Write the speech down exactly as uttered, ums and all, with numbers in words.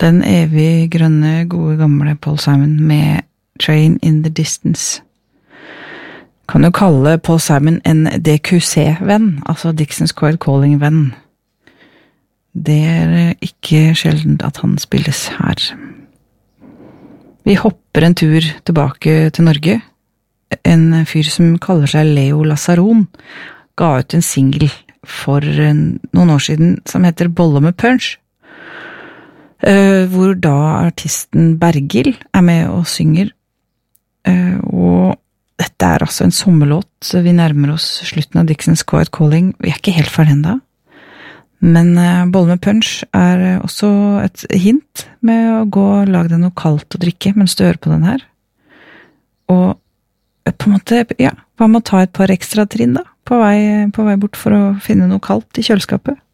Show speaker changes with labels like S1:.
S1: Den evig grønne, gode gamle Paul Simon med Train in the Distance. Kan jo kalle Paul Simon en D Q C-venn, altså Dixon's Quiet Calling-venn. Det er ikke sjeldent at han spilles her. Vi hopper en tur tilbake til Norge. En fyr som kaller seg Leo Lazzaron ga ut en single for noen år siden som heter Bolle med Punch, hvor da artisten Bergil er med og synger. Og dette er altså en sommerlåt. Vi nærmer oss slutten av Dixon's Quiet Calling. Vi er ikke helt ferdig enda. Men Bolle med Punch er også et hint med å gå og lage deg noe kaldt å drikke mens du hører på den her. Og på en måte, ja, hva med å ta et par ekstra trinn da, på vei, på vei bort for å finne noe kaldt i kjøleskapet?